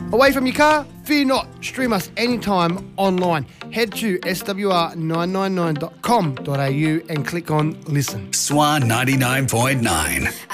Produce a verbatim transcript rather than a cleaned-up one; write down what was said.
Away from your car? Fear not. Stream us anytime online. Head to S W R nine nine nine dot com dot A U and click on Listen. Swan ninety-nine point nine.